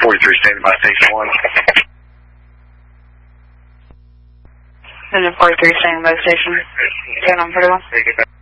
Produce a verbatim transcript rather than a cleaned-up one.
forty-three standing by station one. Vision forty-three standing by station. Turn on forty-one.